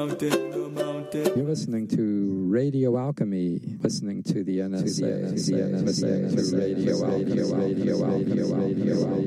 You're listening to Radio Alchemy, listening to the NSA, listening to Radio Alchemy, Radio Alchemy, Radio Alchemy.